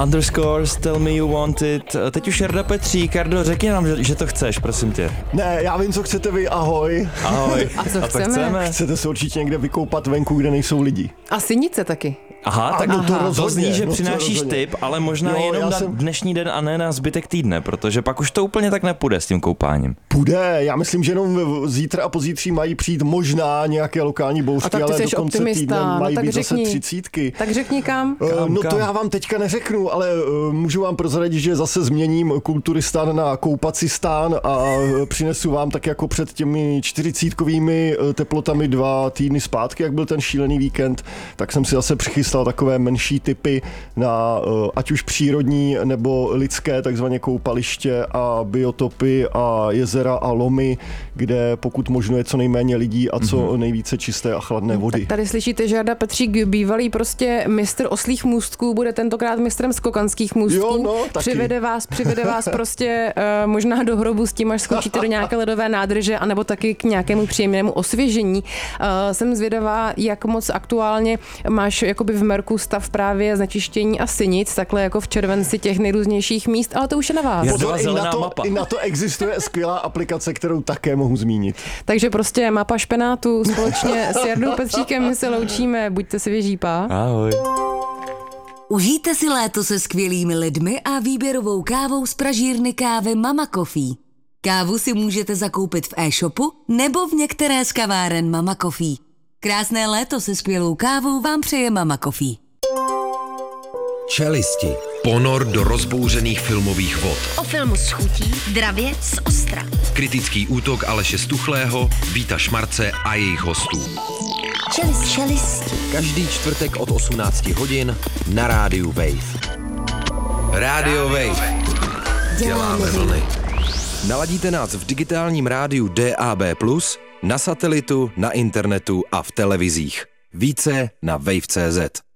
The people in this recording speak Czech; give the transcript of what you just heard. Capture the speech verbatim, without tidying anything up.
underscores, tell me you want it. Teď už Jarda Petřík. Jardo, řekni nám, že, že to chceš, prosím tě. Ne, já vím, co chcete vy, ahoj. Ahoj. A co A chceme? chceme? Chcete se určitě někde vykoupat venku, kde nejsou lidi. A Synice taky. Aha, tak no to to rozhodně, zní, že no to přinášíš rozhodně. tip, ale možná Jo, jenom já na jsem- dnešní den a ne na zbytek týdne, protože pak už to úplně tak nepůjde s tím koupáním. Půjde, já myslím, že jenom zítra a pozítří mají přijít možná nějaké lokální A bouřky, tak ty ale jsi do konce optimista, týdne no mají tak být zase řekni. třicítky. Tak řekni kam. Eh, Kam, no kam? to já vám teďka neřeknu, ale eh, můžu vám prozradit, že zase změním kulturistán na koupacistán a eh, přinesu vám tak jako před těmi čtyřicítkovými eh, teplotami dva týdny zpátky, jak byl ten šílený víkend, tak jsem si zase přichystal takové menší typy na eh, ať už přírodní nebo lidské takzvané koupaliště a biotopy a jezera a lomy, kde pokud možno je co nejméně lidí a co mm-hmm. nejvíce čisté a chladné vody. Tak tady slyšíte, že Jarda Petřík, bývalý prostě mistr oslých můstků, bude tentokrát mistrem skokanských můstků. Jo, no, taky. Přivede vás, přivede vás prostě uh, možná do hrobu s tím, až skočíte do nějaké ledové nádrže, anebo taky k nějakému příjemnému osvěžení. Uh, jsem zvědavá, jak moc aktuálně máš jakoby v merku stav právě znečištění a Synic, takhle jako v červenci těch nejrůznějších míst, ale to už je na vás. Já- Pozor, i zelená na, to, mapa. i na to existuje skvělá aplikace, kterou také mohu zmínit. Takže prostě mapa špenátu společně s Jardou Petříkem my se loučíme, buďte si věžípa. Ahoj. Užijte si léto se skvělými lidmi a výběrovou kávou z pražírny kávy Mama Coffee. Kávu si můžete zakoupit v e-shopu nebo v některé z kaváren Mama Coffee. Krásné léto se skvělou kávou vám přeje Mama Coffee. Čelisti. Ponor do rozbouřených filmových vod. O filmu s chutí, dravě z ostra. Kritický útok Aleše Stuchlého, Víta Šmarce a jejich hostů. Čelist, čelisti. Každý čtvrtek od osmnácti hodin na rádiu Wave. Rádio Wave. Děláme vlny. Naladíte nás v digitálním rádiu D A B plus, na satelitu, na internetu a v televizích. Více na wave tečka cé zet.